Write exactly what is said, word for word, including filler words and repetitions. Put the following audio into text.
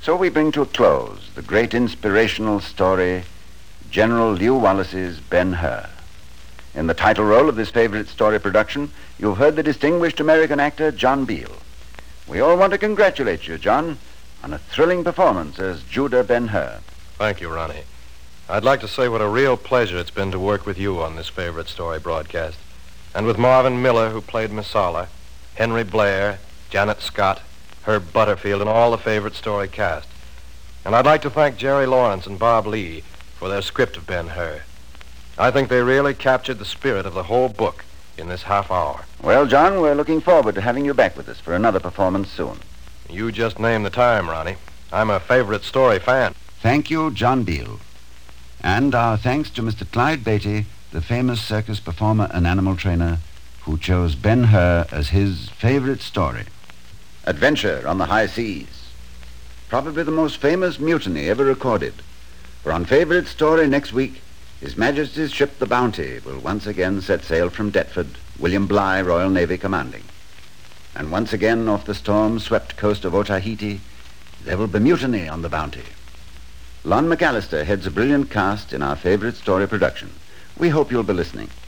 So we bring to a close the great inspirational story, General Lew Wallace's Ben-Hur. In the title role of this favorite story production, you've heard the distinguished American actor John Beal. We all want to congratulate you, John, on a thrilling performance as Judah Ben-Hur. Thank you, Ronnie. I'd like to say what a real pleasure it's been to work with you on this favorite story broadcast, and with Marvin Miller, who played Messala, Henry Blair, Janet Scott, Herb Butterfield, and all the favorite story cast. And I'd like to thank Jerry Lawrence and Bob Lee for their script of Ben-Hur. I think they really captured the spirit of the whole book in this half hour. Well, John, we're looking forward to having you back with us for another performance soon. You just named the time, Ronnie. I'm a favorite story fan. Thank you, John Beal. And our thanks to Mister Clyde Beatty, the famous circus performer and animal trainer, who chose Ben-Hur as his favorite story. Adventure on the high seas. Probably the most famous mutiny ever recorded. For on Favorite Story next week, His Majesty's ship the Bounty will once again set sail from Deptford, William Bligh, Royal Navy commanding. And once again off the storm-swept coast of Otaheite, there will be mutiny on the Bounty. Lon McAllister heads a brilliant cast in our Favorite Story production. We hope you'll be listening.